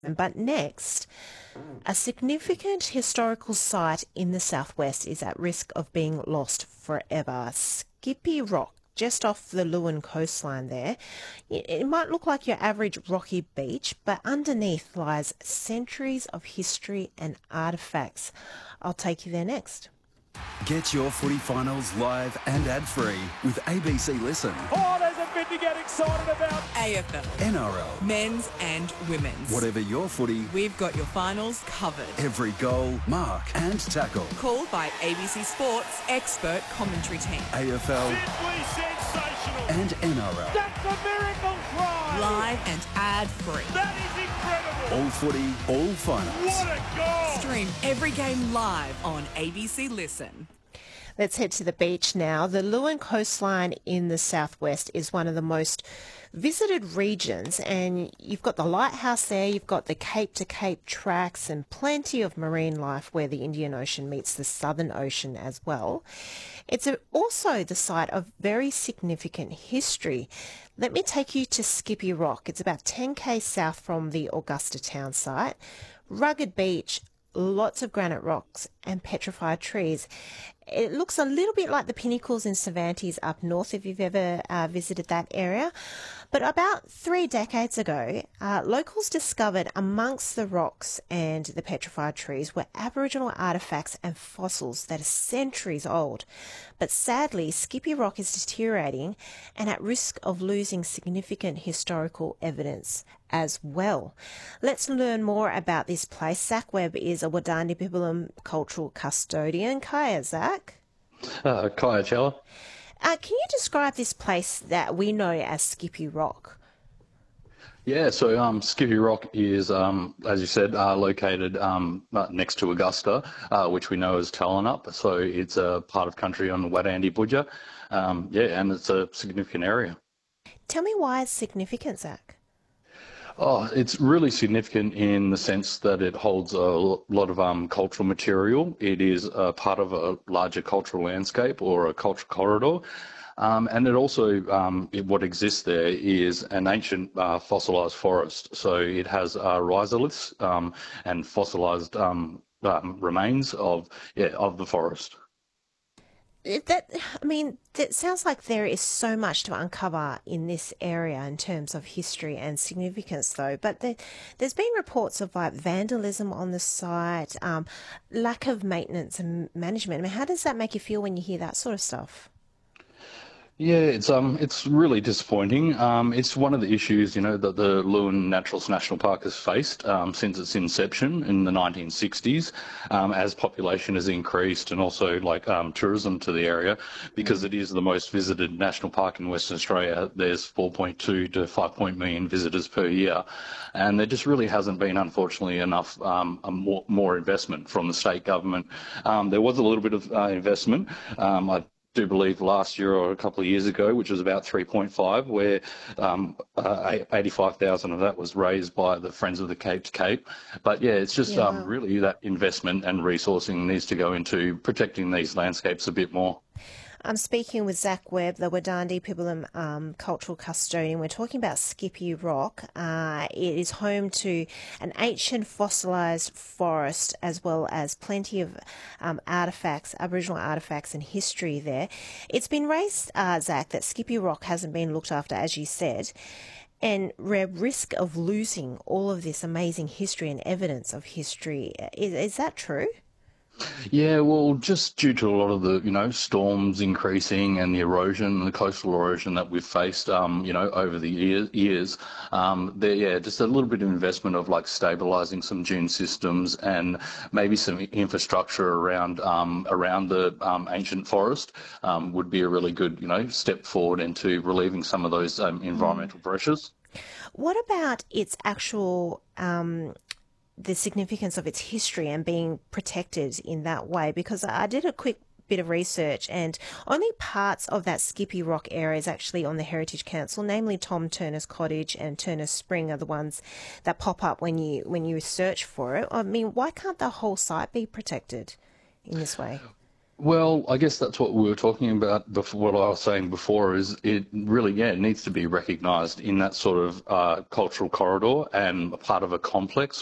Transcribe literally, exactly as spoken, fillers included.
But next, a significant historical site in the southwest is at risk of being lost forever. Skippy Rock, just off the Lewin coastline there. It it might look like your average rocky beach, but underneath lies centuries of history and artefacts. I'll take you there next. Get your footy finals live and ad-free with A B C Listen. Oh, there's a bit to get excited about. A F L, N R L, men's and women's. whatever your footy, We've got your finals covered. every goal, mark and tackle. Called by A B C Sports expert commentary team. A F L Simply sensational. and N R L. That's a miracle try. Live and ad-free. That is incredible. All footy, all finals. What a goal. Stream every game live on A B C Listen. Let's head to the beach now. The Lewin coastline in the southwest is one of the most visited regions, and you've got the lighthouse there, you've got the Cape to Cape tracks and plenty of marine life where the Indian Ocean meets the Southern Ocean as well. It's a, also the site of very significant history. Let me take you to Skippy Rock. It's about ten k south from the Augusta town site. Rugged beach, lots of granite rocks and petrified trees. It looks a little bit like the Pinnacles in Cervantes up north, if you've ever uh, visited that area. But about three decades ago, uh, locals discovered amongst the rocks and the petrified trees were Aboriginal artefacts and fossils that are centuries old. But sadly, Skippy Rock is deteriorating and at risk of losing significant historical evidence as well. Let's learn more about this place. Zach Webb is a Wadandi Bibbulum cultural custodian. Kaya, Zach. Uh, Kaya Chella. Uh, can you describe this place that we know as Skippy Rock? Yeah, so um, Skippy Rock is, um, as you said, uh, located um, uh, next to Augusta, uh, which we know as Tallinup. So it's a part of country on the Wadandi Budja. Um, yeah, and it's a significant area. Tell me why it's significant, Zach. Oh, it's really significant in the sense that it holds a lot of um, cultural material. It is a part of a larger cultural landscape or a cultural corridor. Um, and it also, um, it, what exists there is an ancient uh, fossilised forest. So it has uh, rhizoliths um, and fossilised um, um, remains of yeah, of the forest. That, I mean, it sounds like there is so much to uncover in this area in terms of history and significance, though. But there, there's been reports of like vandalism on the site, um, lack of maintenance and management. I mean, how does that make you feel when you hear that sort of stuff? Yeah, it's um, it's really disappointing. Um, it's one of the issues, you know, that the Lewin Naturals National Park has faced um, since its inception in the nineteen sixties, um, as population has increased and also like um, tourism to the area, because it is the most visited national park in Western Australia. There's four point two to five point million visitors per year, and there just really hasn't been, unfortunately, enough um, a more, more investment from the state government. Um, there was a little bit of uh, investment. Um, I do believe last year or a couple of years ago, which was about three point five, where um, uh, eighty-five thousand of that was raised by the Friends of the Cape to Cape. But yeah, it's just Yeah. um, really that investment and resourcing needs to go into protecting these landscapes a bit more. I'm speaking with Zach Webb, the Wadandi Pibbulum um, cultural custodian. We're talking about Skippy Rock. Uh, it is home to an ancient fossilised forest as well as plenty of um, artefacts, Aboriginal artefacts and history there. It's been raised, uh, Zach, that Skippy Rock hasn't been looked after, as you said, and we're at risk of losing all of this amazing history and evidence of history. Is, is that true? Yeah, well, just due to a lot of the, you know, storms increasing and the erosion, the coastal erosion that we've faced, um, you know, over the year, years, um, there, yeah, just a little bit of investment of like stabilising some dune systems and maybe some infrastructure around um, around the um, ancient forest um, would be a really good, you know, step forward into relieving some of those um, environmental mm. pressures. What about its actual um, the significance of its history and being protected in that way? Because I did a quick bit of research and only parts of that Skippy Rock area is actually on the Heritage Council, namely Tom Turner's Cottage and Turner's Spring are the ones that pop up when you when you search for it. I mean, why can't the whole site be protected in this way? Well, I guess that's what we were talking about before. What I was saying before is it really, yeah, it needs to be recognised in that sort of uh, cultural corridor and a part of a complex